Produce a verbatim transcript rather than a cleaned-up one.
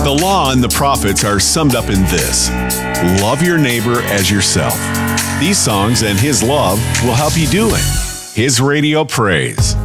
The law and the prophets are summed up in this: love your neighbor as yourself. These songs and His love will help you do it. His Radio Praise.